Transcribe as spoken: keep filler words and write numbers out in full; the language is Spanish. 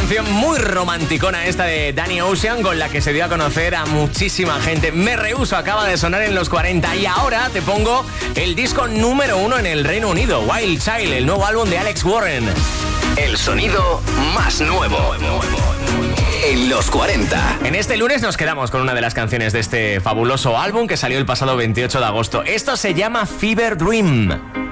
Canción muy romanticona esta de Danny Ocean, con la que se dio a conocer a muchísima gente. Me Rehuso acaba de sonar en los cuarenta y ahora te pongo el disco número uno en el Reino Unido, Wild Child, el nuevo álbum de Alex Warren. El sonido más nuevo en los cuarenta. En este lunes nos quedamos con una de las canciones de este fabuloso álbum que salió el pasado veintiocho de agosto. Esto se llama Fever Dream.